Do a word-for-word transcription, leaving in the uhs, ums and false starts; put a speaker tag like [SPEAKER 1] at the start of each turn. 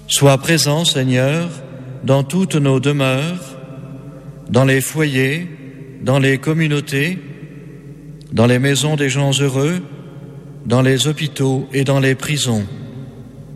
[SPEAKER 1] Sois présent, Seigneur, dans toutes nos demeures, dans les foyers, dans les communautés, dans les maisons des gens heureux, dans les hôpitaux et dans les prisons.